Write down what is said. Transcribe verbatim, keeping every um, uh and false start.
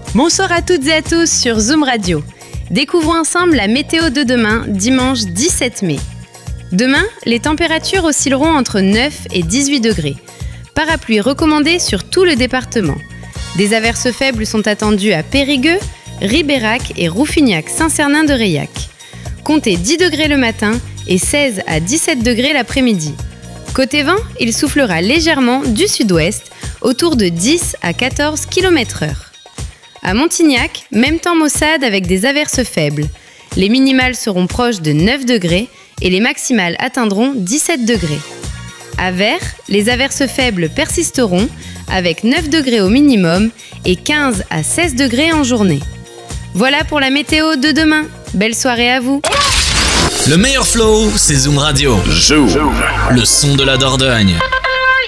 Bonsoir à toutes et à tous sur Zoom Radio. Découvrons ensemble la météo de demain, dimanche dix-sept mai. Demain, les températures oscilleront entre neuf et dix-huit degrés. Parapluie recommandé sur tout le département. Des averses faibles sont attendues à Périgueux, Ribérac et Rouffignac-Saint-Cernin-de-Reilhac. Comptez dix degrés le matin et seize à dix-sept degrés l'après-midi. Côté vent, il soufflera légèrement du sud-ouest, autour de dix à quatorze kilomètres heure. À Montignac, même temps maussade avec des averses faibles. Les minimales seront proches de neuf degrés et les maximales atteindront dix-sept degrés. À Vert, les averses faibles persisteront avec neuf degrés au minimum et quinze à seize degrés en journée. Voilà pour la météo de demain. Belle soirée à vous. Le meilleur flow, c'est Zoom Radio. Zoom. Le son de la Dordogne.